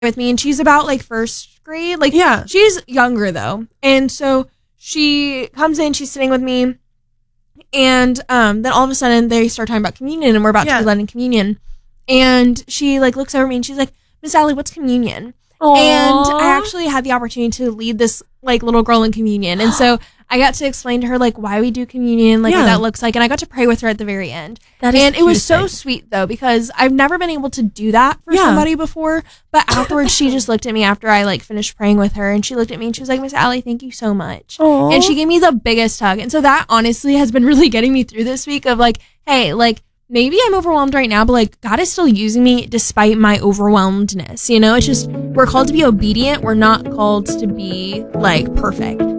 with me, and she's about like first grade. Like, Yeah. she's younger though. And so she comes in, she's sitting with me, and then all of a sudden they start talking about communion, and we're about to be led in communion. And she like looks over at me and she's like, Miss Allie, what's communion? Aww. And I actually had the opportunity to lead this like little girl in communion. And so I got to explain to her like why we do communion, like what that looks like. And I got to pray with her at the very end. And it was so sweet though, because I've never been able to do that for somebody before. But afterwards, she just looked at me after I like finished praying with her, and she looked at me and she was like, Miss Allie, thank you so much. Aww. And she gave me the biggest hug. And so that honestly has been really getting me through this week of like, hey, like, maybe I'm overwhelmed right now, but like God is still using me despite my overwhelmedness. You know, it's just, we're called to be obedient. We're not called to be like perfect.